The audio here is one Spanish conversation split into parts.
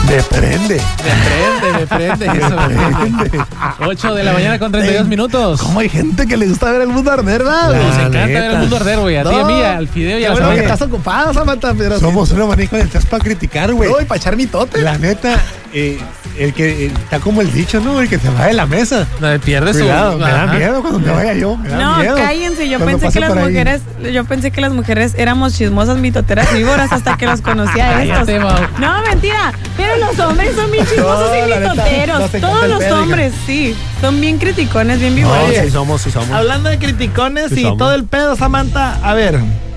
Depende. Eso. 8 de la mañana con 32 minutos. ¿Cómo hay gente que le gusta ver el mundo arder, güey? Nos encanta ver el mundo arder, güey. A ti, a mí, al Fideo y a la bueno, Samantha. estás ocupado, Samantha, pero somos una manija de estás para criticar, güey. Uy, para echar mi tote. La neta, el que está como el dicho, ¿no? El que se va de la mesa. No, pierde Cuidado, su... me da miedo cuando me vaya yo. No, cállense. Yo pensé que las mujeres éramos chismosas, mitoteras, víboras hasta que los conocía a estos. No, mentira. Pero los hombres son bien chismosos y mitoteros. Todos los hombres, sí. Son bien criticones, bien víboras. Sí somos. Hablando de criticones y todo el pedo, Samantha, a ver.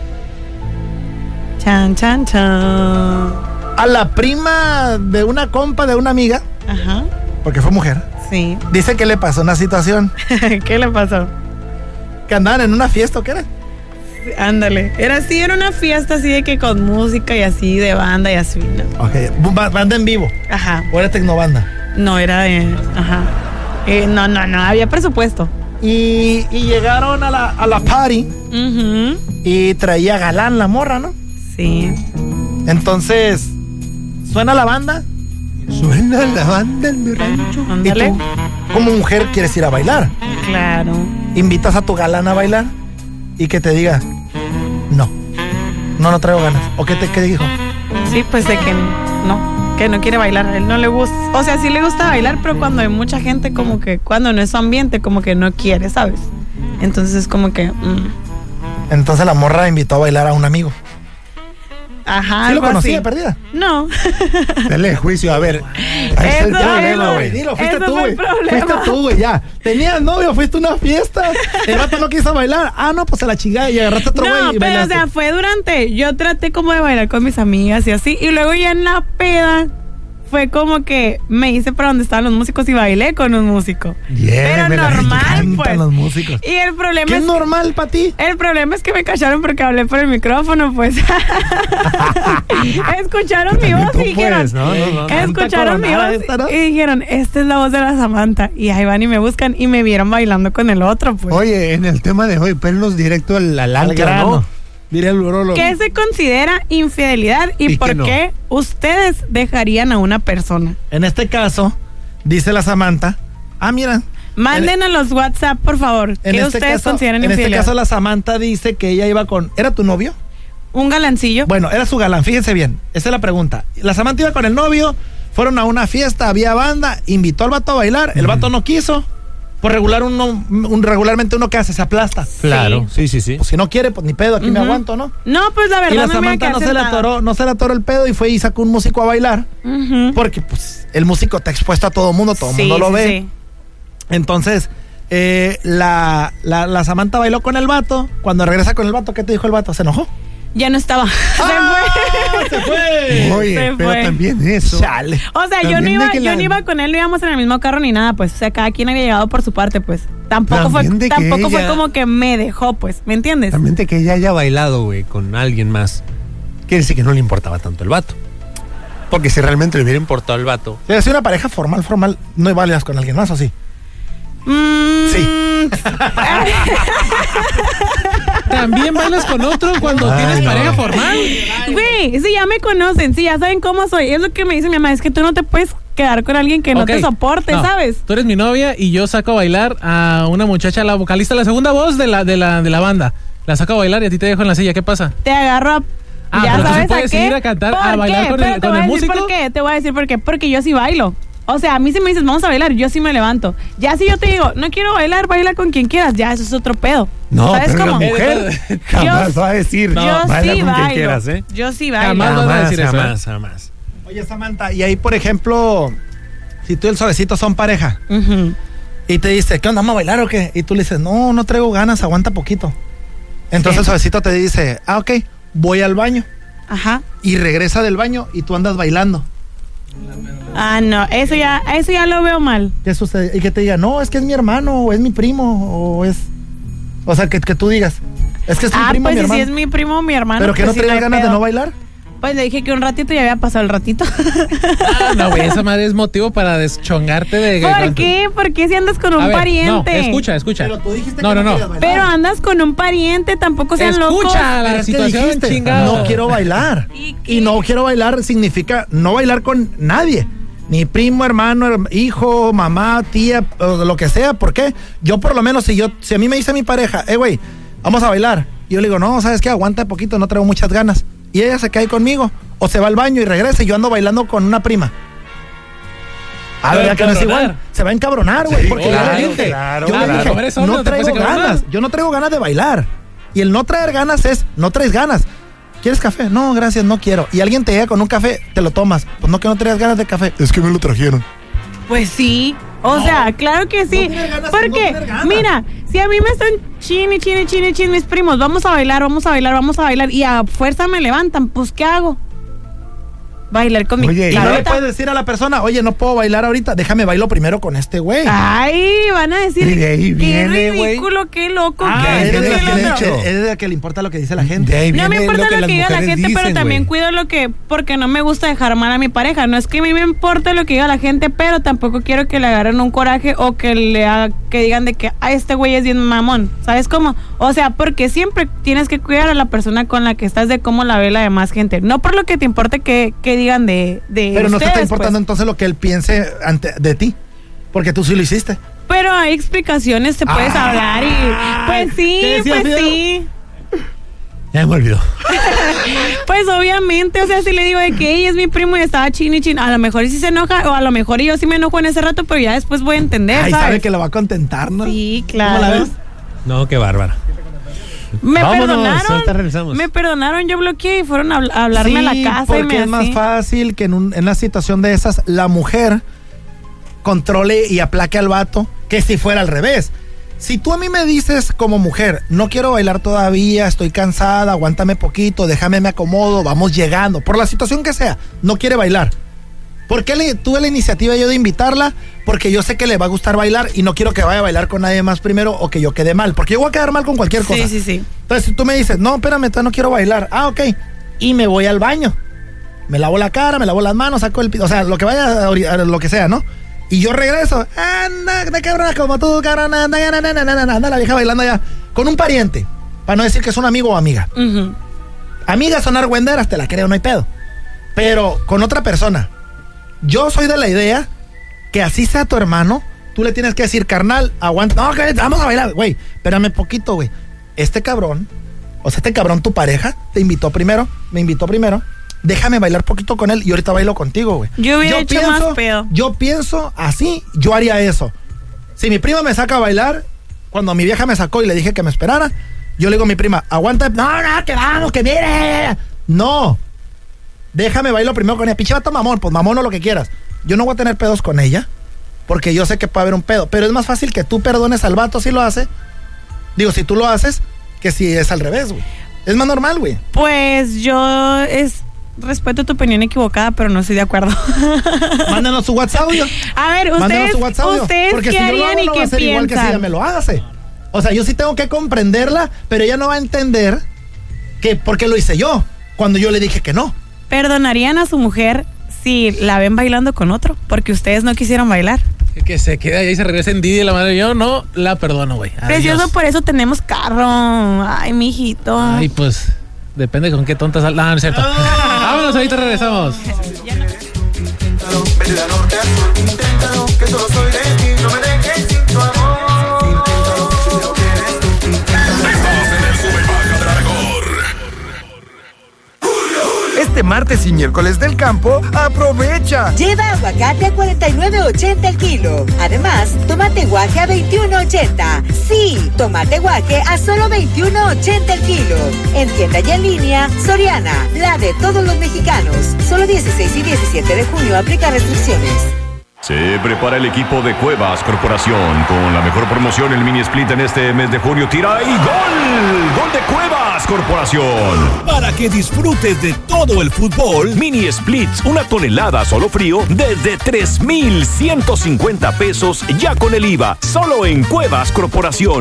Chan, chan, chan. A la prima de una compa de una amiga, Ajá. porque fue mujer, Sí. dice que le pasó una situación. ¿Qué le pasó? Que andaban en una fiesta, ¿o qué era? Ándale. Era una fiesta así de que con música y así, de banda y así, ¿no? Ok, banda en vivo. Ajá. ¿O era tecnobanda? No, era de... Ajá. No, había presupuesto. Y llegaron a la party y traía galán la morra, ¿no? Sí. Entonces, suena la banda. Suena la banda en mi rancho. Ándale. Y tú, como mujer, quieres ir a bailar. Claro. Invitas a tu galán a bailar y que te diga, no traigo ganas. ¿O qué dijo? Sí, pues de que no quiere bailar. A él no le gusta. O sea, sí le gusta bailar, pero cuando hay mucha gente, como que cuando no es su ambiente, como que no quiere, ¿sabes? Entonces es como que... Entonces la morra invitó a bailar a un amigo. Ajá. ¿Sí lo algo conocía, así. perdida? No. Dale juicio, a ver. Ahí está el problema, güey. Dilo, fuiste tú, güey. Fuiste tú, güey, ya. Tenías novio, fuiste a una fiesta. El vato no quiso bailar. Ah, no, pues a la chingada y agarraste otro güey. No, y pero bailaste. o sea, fue durante... Yo traté como de bailar con mis amigas y así. Y luego ya en la peda... Fue como que me hice para donde estaban los músicos y bailé con un músico. Yeah, pero normal, pues. Los músicos. Y el problema ¿Qué es normal para ti? El problema es que me cacharon porque hablé por el micrófono, pues. Escucharon mi voz y dijeron... Escucharon mi voz y dijeron, esta es la voz de la Samantha. Y ahí van y me buscan y me vieron bailando con el otro, pues. Oye, en el tema de hoy, pelos directo al grano, ¿no? Diría el urólogo. ¿Qué se considera infidelidad y por qué ustedes dejarían a una persona? En este caso, dice la Samantha, mira. Manden a los WhatsApp, por favor. ¿Qué ustedes consideran infidelidad? En este caso, la Samantha dice que ella iba con... ¿Era tu novio? Un galancillo. Bueno, era su galán, fíjense bien. Esa es la pregunta. La Samantha iba con el novio, fueron a una fiesta, había banda, invitó al vato a bailar, el vato no quiso. Por regularmente uno que hace, se aplasta. Claro, sí. Pues si no quiere, pues ni pedo, aquí me aguanto, ¿no? No, pues la verdad y la Samantha no se le atoró el pedo y fue y sacó un músico a bailar. Porque pues el músico está expuesto a todo el mundo lo ve. Sí. Entonces, la Samantha bailó con el vato. Cuando regresa con el vato, ¿qué te dijo el vato? ¿Se enojó? Ya no estaba. Se fue. Oye, pero también eso. Chale. O sea, yo no iba con él, no íbamos en el mismo carro ni nada, pues. O sea, cada quien había llegado por su parte, pues. Tampoco fue como que me dejó, pues. ¿Me entiendes? También de que ella haya bailado, güey, con alguien más. Quiere decir que no le importaba tanto el vato. Porque si realmente le hubiera importado el vato. Si es una pareja formal, ¿no bailas con alguien más o sí? Sí. ¿También bailas con otro cuando tienes pareja formal? Güey, sí, ya me conocen, sí, ya saben cómo soy. Es lo que me dice mi mamá, es que tú no te puedes quedar con alguien que no te soporte, ¿sabes? Tú eres mi novia y yo saco a bailar a una muchacha, la vocalista, la segunda voz de la banda. La saco a bailar y a ti te dejo en la silla. ¿Qué pasa? Te agarro ya pero sabes puedes ir a cantar, a bailar con el músico. ¿Por qué? Te voy a decir por qué. Porque yo sí bailo. O sea, a mí si me dices, vamos a bailar, yo sí me levanto. Ya si yo te digo, no quiero bailar, baila con quien quieras. Ya, eso es otro pedo. No, ¿sabes pero cómo? la mujer jamás va a decir, baila sí con bailo. Quien quieras, ¿eh? Yo sí bailo. Jamás va a decir eso. Jamás. Oye, Samantha, y ahí, por ejemplo, si tú y el suavecito son pareja, y te dice, ¿qué onda, vamos a bailar o qué? Y tú le dices, no traigo ganas, aguanta poquito. Entonces el suavecito te dice, ok, voy al baño. Ajá. Y regresa del baño y tú andas bailando. No, eso ya lo veo mal. ¿Qué sucede? Y que te diga, no, es que es mi hermano, o es mi primo, o es... O sea, que tú digas, es que es mi primo, pues mi hermano. si es mi primo o mi hermano. ¿Pero que pues no traías ganas de no bailar? Pues le dije que un ratito ya había pasado el ratito. No, güey, esa madre es motivo para deschongarte de... ¿Por qué? ¿Por qué si andas con un pariente? No, escucha. Pero tú dijiste no. Pero andas con un pariente, tampoco sean locos. Escucha la situación, chingado. No quiero bailar. Y no quiero bailar significa no bailar con nadie. Ni primo, hermano, hijo, mamá, tía, o lo que sea. ¿Por qué? Yo por lo menos, si a mí me dice mi pareja, güey, vamos a bailar. Y yo le digo, no, ¿sabes qué? Aguanta poquito, no traigo muchas ganas. Y ella se cae conmigo. O se va al baño y regresa y yo ando bailando con una prima. ¿Verdad que no es igual? Se va a encabronar, güey. Sí, porque yo le dije, no traigo ganas. Yo no traigo ganas de bailar. Y el no traer ganas es, no traes ganas. ¿Quieres café? No, gracias, no quiero. Y alguien te llega con un café, te lo tomas. Pues no, que no traías ganas de café. Es que me lo trajeron. Pues sí. O sea, claro que sí. No porque, mira, si a mí me están chini mis primos, vamos a bailar. Y a fuerza me levantan, pues ¿qué hago? Bailar con mi... Oye, y no le puedes decir a la persona, oye, no puedo bailar ahorita, déjame bailo primero con este güey. Ay, van a decir, y de ahí viene, qué ridículo, qué loco, es de que le importa lo que dice la gente. No me importa lo que diga la gente, pero también cuido porque no me gusta dejar mal a mi pareja. No es que a mí me importe lo que diga la gente, pero tampoco quiero que le agarren un coraje o que digan de que, este güey es bien mamón. ¿Sabes cómo? O sea, porque siempre tienes que cuidar a la persona con la que estás de cómo la ve la demás gente. No por lo que te importe que digan de pero no te está importando entonces lo que él piense de ti, porque tú sí lo hiciste. Pero hay explicaciones, te puedes hablar y pues sí. Ya me olvidó. Pues obviamente, o sea, si le digo de que ella es mi primo y estaba chin, a lo mejor sí se enoja, o a lo mejor yo sí me enojo en ese rato, pero ya después voy a entender, ¿sabes? Sabe que lo va a contentar, ¿no? Sí, claro. ¿Cómo la ves? No, qué bárbara. Me perdonaron, yo bloqueé y fueron a hablarme a la casa. Porque es más fácil que en una situación de esas la mujer controle y aplaque al vato que si fuera al revés. Si tú a mí me dices como mujer, no quiero bailar todavía, estoy cansada, aguántame poquito, déjame me acomodo, vamos llegando, por la situación que sea, no quiere bailar. ¿Por qué tuve la iniciativa yo de invitarla? Porque yo sé que le va a gustar bailar y no quiero que vaya a bailar con nadie más primero o que yo quede mal, porque yo voy a quedar mal con cualquier cosa. Sí. Entonces, si tú me dices, no, espérame, no quiero bailar. Ok. Y me voy al baño. Me lavo la cara, me lavo las manos, saco o sea, lo que vaya, lo que sea, ¿no? Y yo regreso. Anda, de cabrona como tú, cabrona. Anda la vieja bailando allá. Con un pariente. Para no decir que es un amigo o amiga. Uh-huh. Amigas son argüenderas, te la creo, no hay pedo. Pero con otra persona. Yo soy de la idea que así sea tu hermano, tú le tienes que decir, carnal, aguanta. No, que vamos a bailar, güey. Espérame poquito, güey. Este cabrón, tu pareja, me invitó primero. Déjame bailar poquito con él y ahorita bailo contigo, güey. Yo hubiera hecho más pedo. Yo pienso así, yo haría eso. Si mi prima me saca a bailar, cuando mi vieja me sacó y le dije que me esperara, yo le digo a mi prima, aguanta. No, que vamos, que mire. No. Déjame bailar primero con ella. Pinche vato mamón, pues mamón o lo que quieras. Yo no voy a tener pedos con ella, porque yo sé que puede haber un pedo. Pero es más fácil que tú perdones al vato si lo hace. Digo, si tú lo haces, que si es al revés, güey. Es más normal, güey. Pues yo respeto tu opinión equivocada, pero no estoy de acuerdo. Mándanos su WhatsApp, audio. A ver, ustedes porque ¿qué si harían y no qué va a ser piensan? igual que si ella me lo hace. O sea, yo sí tengo que comprenderla, pero ella no va a entender que por qué lo hice yo, cuando yo le dije que no. ¿Perdonarían a su mujer si la ven bailando con otro? Porque ustedes no quisieron bailar. Que se quede ahí y se regresa en Didi y la madre. Yo no la perdono, güey. Precioso, por eso tenemos carro. Ay, mijito. Ay, pues, depende con qué tonta sal... No es cierto. Vámonos, ahorita regresamos. Inténtalo, vete de norte a sur. Inténtalo, que solo soy de ti. No me dejes sin tu amor. Inténtalo, si lo quieres tú. Inténtalo. Estamos en el Sube y Baja Dragón. Este martes y miércoles del campo, aprovecha. Lleva aguacate a $49.80 el kilo. Además, tomate guaje a $21.80. Sí, tomate guaje a solo $21.80 el kilo. En tienda y en línea, Soriana, la de todos los mexicanos. Solo 16 y 17 de junio aplica restricciones. Se prepara el equipo de Cuevas Corporación con la mejor promoción, el mini split en este mes de junio. Tira y ¡gol! ¡Gol de Cuevas Corporación! Para que disfrutes de todo el fútbol, mini splits, 1 tonelada solo frío, desde 3,150 pesos ya con el IVA. Solo en Cuevas Corporación.